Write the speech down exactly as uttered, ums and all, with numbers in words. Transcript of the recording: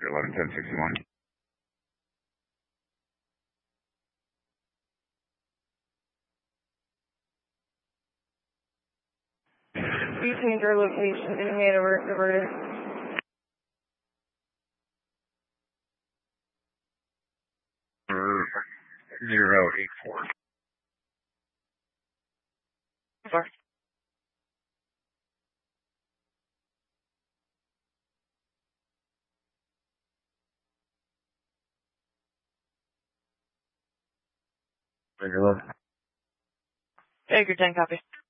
eleven ten sixty-one. You changed our location and made a diverted. Zero eight four. Sorry. Regular. Take your ten copy.